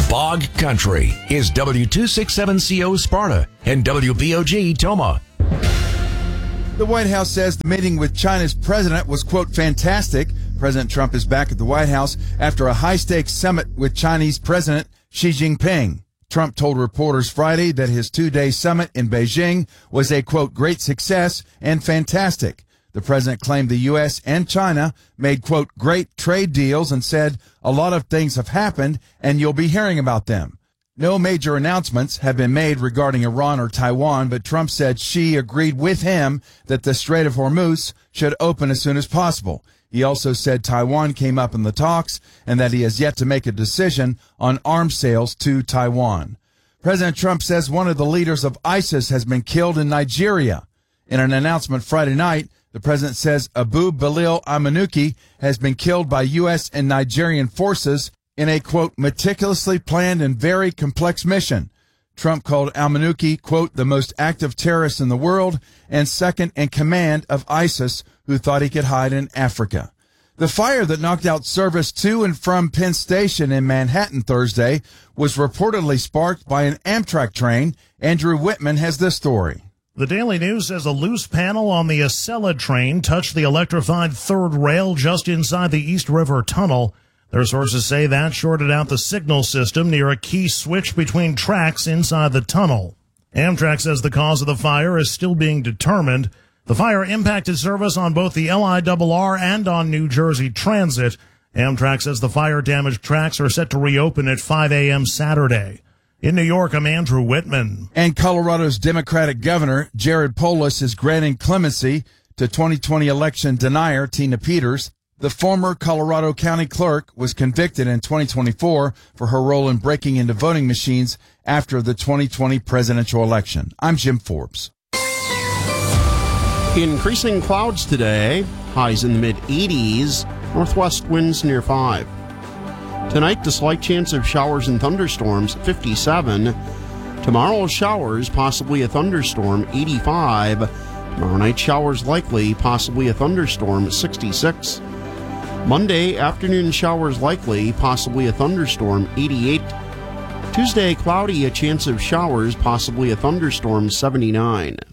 Bog Country is W267CO Sparta and WBOG Toma. The White House says the meeting with China's president was, quote, fantastic. President Trump is back at the White House after a high-stakes summit with Chinese President Xi Jinping. Trump told reporters Friday that his two-day summit in Beijing was a, quote, great success and fantastic. The president claimed the U.S. and China made, quote, great trade deals and said a lot of things have happened and you'll be hearing about them. No major announcements have been made regarding Iran or Taiwan, but Trump said Xi agreed with him that the Strait of Hormuz should open as soon as possible. He also said Taiwan came up in the talks and that he has yet to make a decision on arms sales to Taiwan. President Trump says one of the leaders of ISIS has been killed in Nigeria. In an announcement Friday night, the president says Abu Bilal al-Manuki has been killed by U.S. and Nigerian forces in a, quote, meticulously planned and very complex mission. Trump called al-Manuki, quote, the most active terrorist in the world and second in command of ISIS, who thought he could hide in Africa. The fire that knocked out service to and from Penn Station in Manhattan Thursday was reportedly sparked by an Amtrak train. Andrew Whitman has this story. The Daily News says a loose panel on the Acela train touched the electrified third rail just inside the East River Tunnel. Their sources say that shorted out the signal system near a key switch between tracks inside the tunnel. Amtrak says the cause of the fire is still being determined. The fire impacted service on both the LIRR and on New Jersey Transit. Amtrak says the fire-damaged tracks are set to reopen at 5 a.m. Saturday. In New York, I'm Andrew Whitman. And Colorado's Democratic Governor, Jared Polis, is granting clemency to 2020 election denier Tina Peters. The former Colorado County Clerk was convicted in 2024 for her role in breaking into voting machines after the 2020 presidential election. I'm Jim Forbes. Increasing clouds today, highs in the mid-80s, northwest winds near 5. Tonight, a slight chance of showers and thunderstorms, 57. Tomorrow, showers, possibly a thunderstorm, 85. Tomorrow night, showers likely, possibly a thunderstorm, 66. Monday, afternoon showers likely, possibly a thunderstorm, 88. Tuesday, cloudy, a chance of showers, possibly a thunderstorm, 79.